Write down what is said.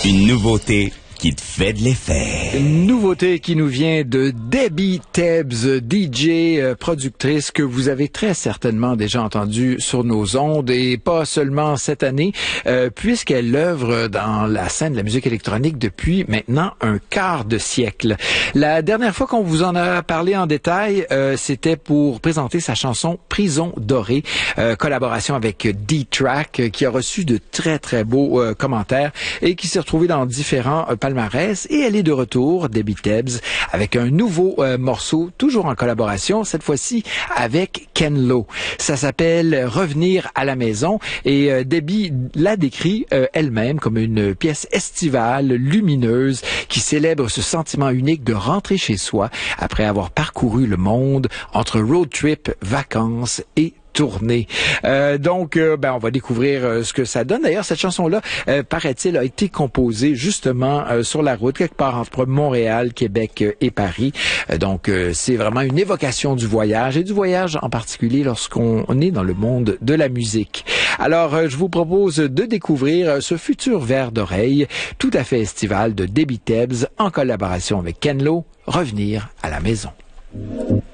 Une nouveauté qui te fait de l'effet. Une nouveauté qui nous vient de Debbie Tebbs, DJ, productrice que vous avez très certainement déjà entendue sur nos ondes et pas seulement cette année, puisqu'elle œuvre dans la scène de la musique électronique depuis maintenant un quart de siècle. La dernière fois qu'on vous en a parlé en détail, c'était pour présenter sa chanson Prison Dorée, collaboration avec D-Track, qui a reçu de très très beaux commentaires et qui s'est retrouvée dans différents palmarès. Et elle est de retour, Debbie Tebbs, avec un nouveau morceau, toujours en collaboration, cette fois-ci avec Ken Lo. Ça s'appelle Revenir à la maison et Debbie la décrit elle-même comme une pièce estivale, lumineuse, qui célèbre ce sentiment unique de rentrer chez soi après avoir parcouru le monde entre road trip, vacances et tournée. Donc, on va découvrir ce que ça donne. D'ailleurs, cette chanson-là, paraît-il, a été composée justement sur la route, quelque part entre Montréal, Québec et Paris. Donc, c'est vraiment une évocation du voyage, et du voyage en particulier lorsqu'on est dans le monde de la musique. Alors, je vous propose de découvrir ce futur verre d'oreille tout à fait estival de Debbie Tebbs en collaboration avec Ken Lo, Revenir à la maison.